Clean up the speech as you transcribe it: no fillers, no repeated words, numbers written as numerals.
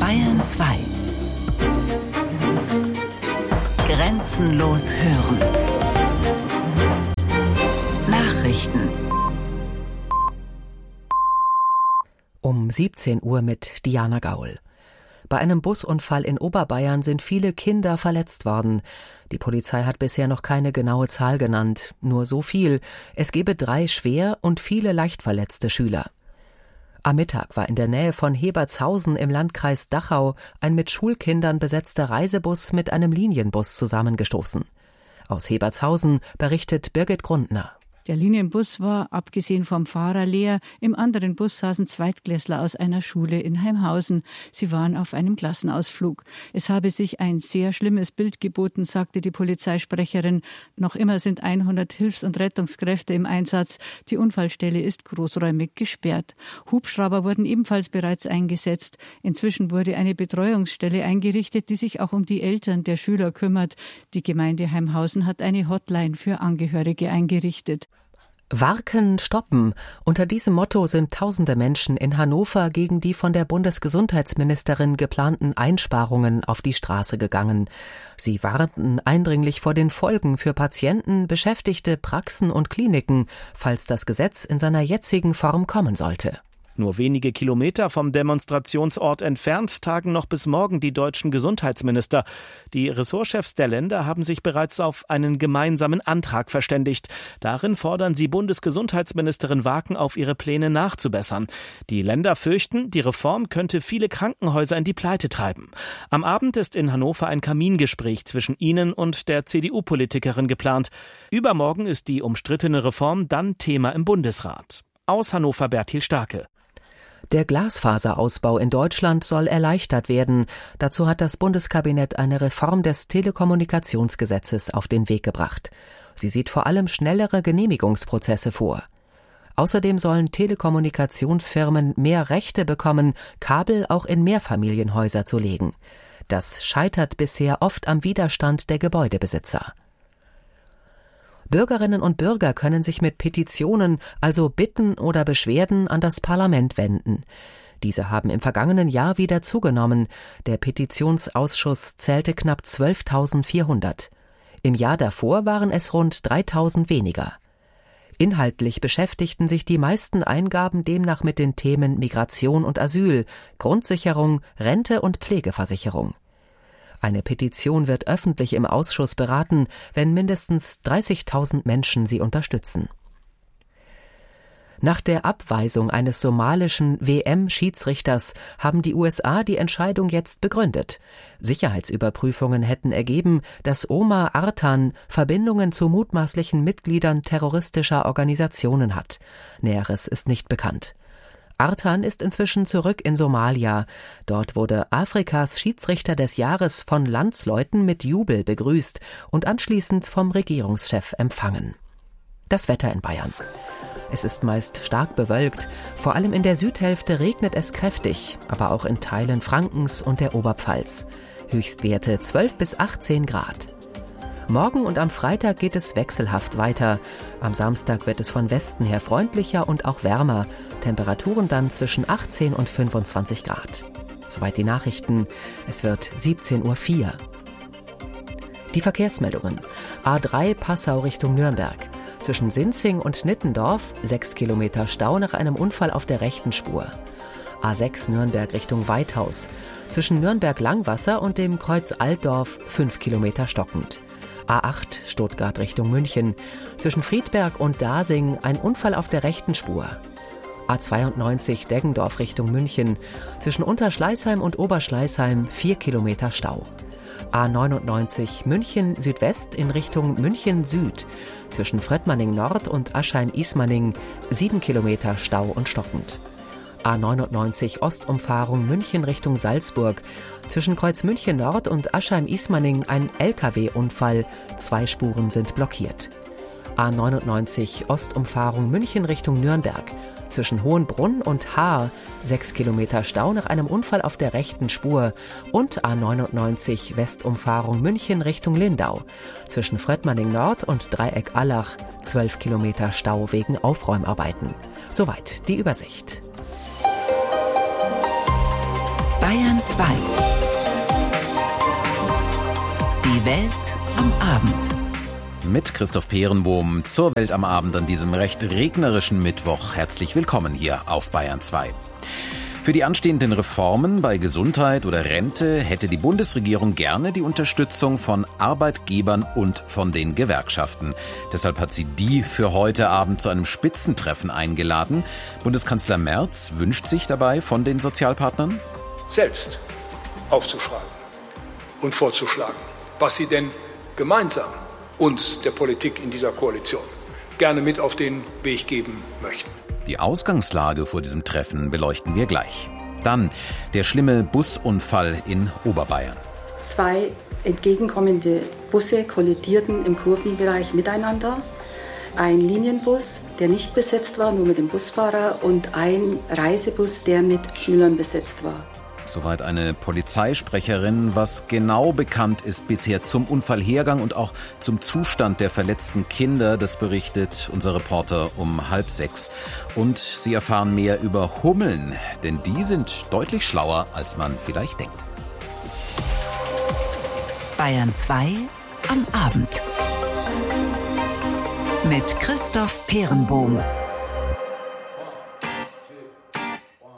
Bayern 2. Grenzenlos hören. Nachrichten. Um 17 Uhr mit Diana Gaul. Bei einem Busunfall in Oberbayern sind viele Kinder verletzt worden. Die Polizei hat bisher noch keine genaue Zahl genannt. Nur so viel: es gebe 3 schwer und viele leicht verletzte Schüler. Am Mittag war in der Nähe von Hebertshausen im Landkreis Dachau ein mit Schulkindern besetzter Reisebus mit einem Linienbus zusammengestoßen. Aus Hebertshausen berichtet Birgit Grundner. Der Linienbus war, abgesehen vom Fahrer, leer. Im anderen Bus saßen Zweitklässler aus einer Schule in Heimhausen. Sie waren auf einem Klassenausflug. Es habe sich ein sehr schlimmes Bild geboten, sagte die Polizeisprecherin. Noch immer sind 100 Hilfs- und Rettungskräfte im Einsatz. Die Unfallstelle ist großräumig gesperrt. Hubschrauber wurden ebenfalls bereits eingesetzt. Inzwischen wurde eine Betreuungsstelle eingerichtet, die sich auch um die Eltern der Schüler kümmert. Die Gemeinde Heimhausen hat eine Hotline für Angehörige eingerichtet. Warken stoppen. Unter diesem Motto sind tausende Menschen in Hannover gegen die von der Bundesgesundheitsministerin geplanten Einsparungen auf die Straße gegangen. Sie warnten eindringlich vor den Folgen für Patienten, Beschäftigte, Praxen und Kliniken, falls das Gesetz in seiner jetzigen Form kommen sollte. Nur wenige Kilometer vom Demonstrationsort entfernt tagen noch bis morgen die deutschen Gesundheitsminister. Die Ressortchefs der Länder haben sich bereits auf einen gemeinsamen Antrag verständigt. Darin fordern sie Bundesgesundheitsministerin Warken auf, ihre Pläne nachzubessern. Die Länder fürchten, die Reform könnte viele Krankenhäuser in die Pleite treiben. Am Abend ist in Hannover ein Kamingespräch zwischen ihnen und der CDU-Politikerin geplant. Übermorgen ist die umstrittene Reform dann Thema im Bundesrat. Aus Hannover Bertil Starke. Der Glasfaserausbau in Deutschland soll erleichtert werden. Dazu hat das Bundeskabinett eine Reform des Telekommunikationsgesetzes auf den Weg gebracht. Sie sieht vor allem schnellere Genehmigungsprozesse vor. Außerdem sollen Telekommunikationsfirmen mehr Rechte bekommen, Kabel auch in Mehrfamilienhäuser zu legen. Das scheitert bisher oft am Widerstand der Gebäudebesitzer. Bürgerinnen und Bürger können sich mit Petitionen, also Bitten oder Beschwerden, an das Parlament wenden. Diese haben im vergangenen Jahr wieder zugenommen. Der Petitionsausschuss zählte knapp 12.400. Im Jahr davor waren es rund 3.000 weniger. Inhaltlich beschäftigten sich die meisten Eingaben demnach mit den Themen Migration und Asyl, Grundsicherung, Rente und Pflegeversicherung. Eine Petition wird öffentlich im Ausschuss beraten, wenn mindestens 30.000 Menschen sie unterstützen. Nach der Abweisung eines somalischen WM-Schiedsrichters haben die USA die Entscheidung jetzt begründet. Sicherheitsüberprüfungen hätten ergeben, dass Omar Artan Verbindungen zu mutmaßlichen Mitgliedern terroristischer Organisationen hat. Näheres ist nicht bekannt. Artan ist inzwischen zurück in Somalia. Dort wurde Afrikas Schiedsrichter des Jahres von Landsleuten mit Jubel begrüßt und anschließend vom Regierungschef empfangen. Das Wetter in Bayern. Es ist meist stark bewölkt. Vor allem in der Südhälfte regnet es kräftig, aber auch in Teilen Frankens und der Oberpfalz. Höchstwerte 12 bis 18 Grad. Morgen und am Freitag geht es wechselhaft weiter. Am Samstag wird es von Westen her freundlicher und auch wärmer. Temperaturen dann zwischen 18 und 25 Grad. Soweit die Nachrichten. Es wird 17.04 Uhr. Die Verkehrsmeldungen. A3 Passau Richtung Nürnberg. Zwischen Sinzing und Nittendorf 6 Kilometer Stau nach einem Unfall auf der rechten Spur. A6 Nürnberg Richtung Weithaus. Zwischen Nürnberg-Langwasser und dem Kreuz Altdorf 5 Kilometer stockend. A8 Stuttgart Richtung München. Zwischen Friedberg und Dasing ein Unfall auf der rechten Spur. A92 Deggendorf Richtung München. Zwischen Unterschleißheim und Oberschleißheim 4 Kilometer Stau. A99 München Südwest in Richtung München Süd. Zwischen Fröttmanning Nord und Aschheim-Ismaning 7 Kilometer Stau und stockend. A99 Ostumfahrung München Richtung Salzburg. Zwischen Kreuz München Nord und Aschheim-Ismaning ein LKW-Unfall. 2 Spuren sind blockiert. A99 Ostumfahrung München Richtung Nürnberg. Zwischen Hohenbrunn und Haar 6 Kilometer Stau nach einem Unfall auf der rechten Spur. Und A99 Westumfahrung München Richtung Lindau. Zwischen Fröttmanning Nord und Dreieck Allach 12 Kilometer Stau wegen Aufräumarbeiten. Soweit die Übersicht. Bayern 2. Die Welt am Abend. Mit Christoph Peerenbohm zur Welt am Abend an diesem recht regnerischen Mittwoch. Herzlich willkommen hier auf Bayern 2. Für die anstehenden Reformen bei Gesundheit oder Rente hätte die Bundesregierung gerne die Unterstützung von Arbeitgebern und von den Gewerkschaften. Deshalb hat sie die für heute Abend zu einem Spitzentreffen eingeladen. Bundeskanzler Merz wünscht sich dabei von den Sozialpartnern, selbst aufzuschreiben und vorzuschlagen, was sie denn gemeinsam uns, der Politik in dieser Koalition, gerne mit auf den Weg geben möchten. Die Ausgangslage vor diesem Treffen beleuchten wir gleich. Dann der schlimme Busunfall in Oberbayern. 2 entgegenkommende Busse kollidierten im Kurvenbereich miteinander. Ein Linienbus, der nicht besetzt war, nur mit dem Busfahrer, und ein Reisebus, der mit Schülern besetzt war. Soweit eine Polizeisprecherin. Was genau bekannt ist bisher zum Unfallhergang und auch zum Zustand der verletzten Kinder, das berichtet unser Reporter um 5:30. Und Sie erfahren mehr über Hummeln, denn die sind deutlich schlauer, als man vielleicht denkt. Bayern 2 am Abend. Mit Christoph Peerenbohm.